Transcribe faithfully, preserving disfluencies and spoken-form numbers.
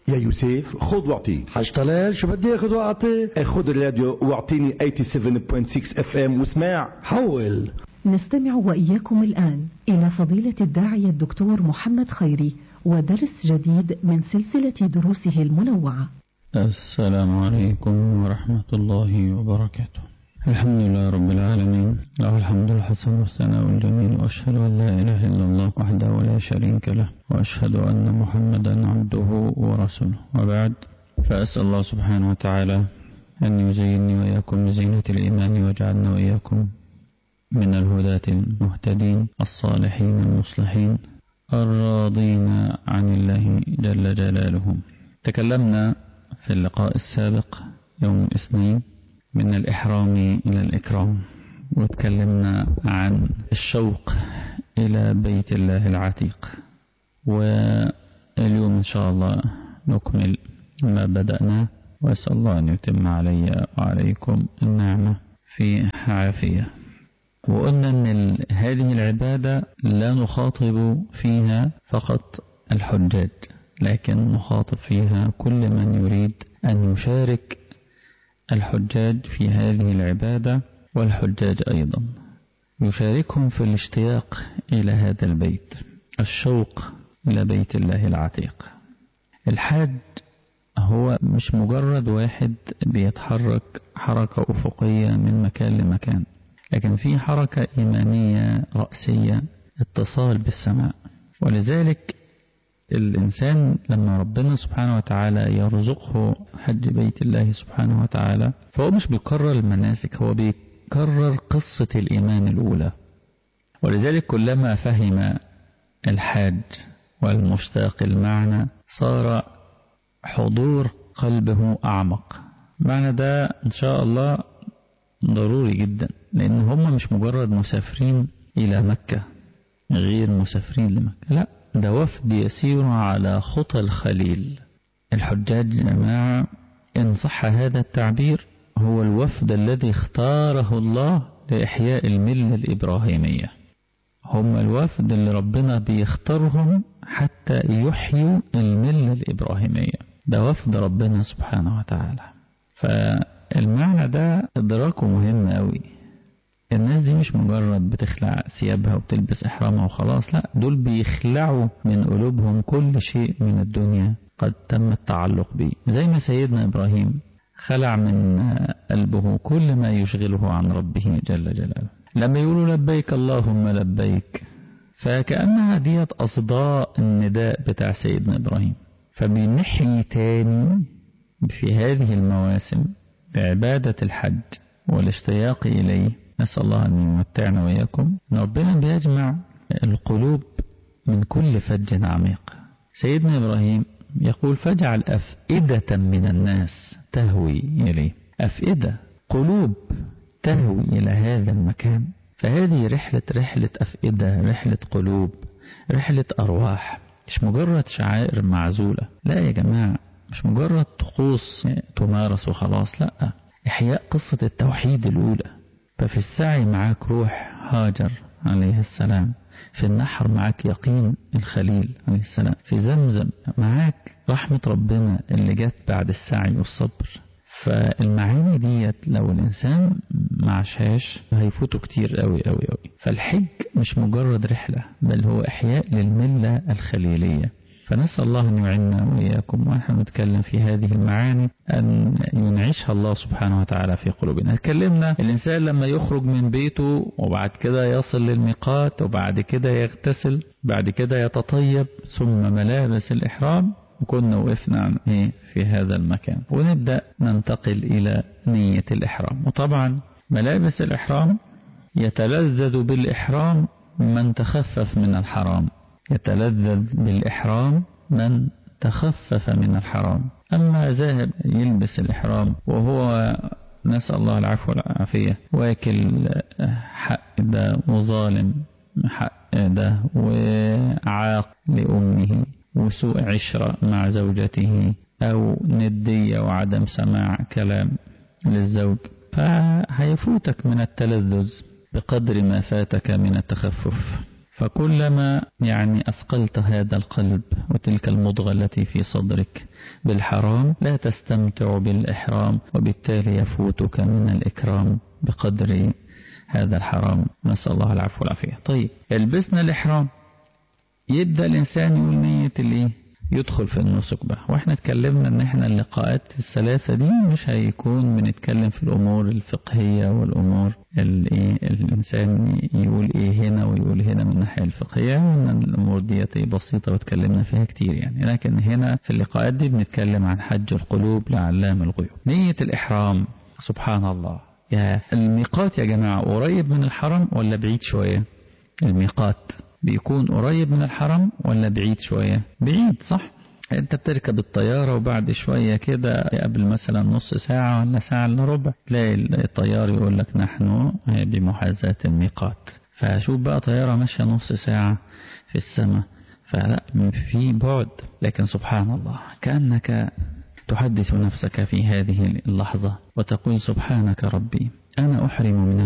يا يوسف خذ واعطي. حاج طلال شو بدي اخذ واعطي؟ خذ الراديو واعطيني سبعة وثمانين فاصلة ستة اف ام واسمع. حول. نستمع وإياكم الآن إلى فضيلة الداعية الدكتور محمد خيري ودرس جديد من سلسلة دروسه المنوعة. السلام عليكم ورحمة الله وبركاته. الحمد لله رب العالمين، له الحمد الحسن والثناء الجميل، وأشهد أن لا إله إلا الله وحده لا شريك له، وأشهد أن محمدا عبده ورسوله، وبعد، فأسأل الله سبحانه وتعالى أن يزينني وإياكم بزينة الإيمان، وجعلنا وإياكم من الهداة المهتدين الصالحين المصلحين الراضين عن الله جل جلاله. تكلمنا في اللقاء السابق يوم الاثنين من الإحرام إلى الإكرام، وتكلمنا عن الشوق إلى بيت الله العتيق، واليوم إن شاء الله نكمل ما بدأنا، وأسأل الله أن يتم علي وعليكم النعمة في عافية. وقلنا أن هذه العبادة لا نخاطب فيها فقط الحجاج، لكن نخاطب فيها كل من يريد أن يشارك الحجاج في هذه العبادة، والحجاج أيضا يشاركهم في الاشتياق إلى هذا البيت، الشوق إلى بيت الله العتيق. الحاج هو مش مجرد واحد بيتحرك حركة أفقية من مكان لمكان، لكن في حركة إيمانية رأسية، اتصال بالسماء. ولذلك الإنسان لما ربنا سبحانه وتعالى يرزقه حج بيت الله سبحانه وتعالى، فهو مش بيكرر المناسك، هو بيكرر قصة الإيمان الأولى. ولذلك كلما فهم الحاج والمشتاق المعنى صار حضور قلبه أعمق. معنى ده إن شاء الله ضروري جدا، لأن هم مش مجرد مسافرين إلى مكة غير مسافرين لمكة، لا، ده وفد يسير على خطى الخليل. الحجاج يا جماعة إن صح هذا التعبير هو الوفد الذي اختاره الله لإحياء الملة الإبراهيمية. هم الوفد اللي ربنا بيختارهم حتى يحيوا الملة الإبراهيمية، ده وفد ربنا سبحانه وتعالى. فالمعنى ده إدراكه مهم قوي. الناس دي مش مجرد بتخلع ثيابها وبتلبس إحرامها وخلاص، لا، دول بيخلعوا من قلوبهم كل شيء من الدنيا قد تم التعلق به، زي ما سيدنا إبراهيم خلع من قلبه كل ما يشغله عن ربه جل جلاله. لما يقولوا لبيك اللهم لبيك، فكأنها ديت أصداء النداء بتاع سيدنا إبراهيم. فبنحيي تاني في هذه المواسم بعبادة الحج والاشتياق إليه. نسأل الله أن يمتعنا وإياكم. ربنا بيجمع القلوب من كل فج عميق. سيدنا إبراهيم يقول فاجعل أفئدة من الناس تهوي إليه. أفئدة، قلوب تهوي إلى هذا المكان. فهذه رحلة رحلة أفئدة، رحلة قلوب، رحلة أرواح، مش مجرد شعائر معزولة. لا يا جماعة، مش مجرد طقوس تمارس وخلاص، لا، إحياء قصة التوحيد الأولى. ففي السعي معاك روح هاجر عليه السلام، في النحر معاك يقين الخليل عليه السلام، في زمزم معاك رحمة ربنا اللي جت بعد السعي والصبر. فالمعاني ديت لو الإنسان معشاش هيفوته كتير قوي قوي قوي. فالحج مش مجرد رحلة، بل هو إحياء للملة الخليلية. فنسأل الله أن يعيننا وإياكم ونحن نتكلم في هذه المعاني أن ينعشها الله سبحانه وتعالى في قلوبنا. تكلمنا الإنسان لما يخرج من بيته وبعد كده يصل للميقات، وبعد كده يغتسل، بعد كده يتطيب، ثم ملابس الإحرام. وكنا وقفنا عن إيه في هذا المكان، ونبدأ ننتقل إلى نية الإحرام. وطبعا ملابس الإحرام يتلذذ بالإحرام من تخفف من الحرام، يتلذذ بالإحرام من تخفف من الحرام. أما ذاهب يلبس الإحرام وهو نسأل الله العفو والعافية واكل حق ده وظالم حق ده وعاق لأمه وسوء عشرة مع زوجته أو ندية وعدم سماع كلام للزوج، فهيفوتك من التلذذ بقدر ما فاتك من التخفف. فكلما يعني أثقلت هذا القلب وتلك المضغة التي في صدرك بالحرام لا تستمتع بالإحرام، وبالتالي يفوتك من الإكرام بقدر هذا الحرام. نسأل الله العفو والعافية. طيب يلبسنا الإحرام، يبدأ الإنسان يقول نية الإيه؟ يدخل في النسك بقى. واحنا اتكلمنا ان احنا اللقاءات الثلاثة دي مش هيكون بنتكلم في الامور الفقهية والامور الايه الانسان يقول ايه هنا ويقول هنا من الناحية الفقهية، ان الامور دي بسيطة واتكلمنا فيها كتير يعني. لكن هنا في اللقاءات دي بنتكلم عن حج القلوب لعلام الغيوب. نية الاحرام سبحان الله، يا الميقات يا جماعة قريب من الحرم ولا بعيد شوية؟ الميقات بيكون قريب من الحرم ولا بعيد شوية؟ بعيد صح؟ انت بتركب الطيارة وبعد شوية كده قبل مثلا نص ساعة ولا ساعة الا ربع تلاقي الطيار يقول لك نحن بمحاذاة الميقات. فشوف بقى طيارة ماشية نص ساعة في السماء، فلا في بعد. لكن سبحان الله كأنك تحدث نفسك في هذه اللحظة وتقول سبحانك ربي أنا أحرم من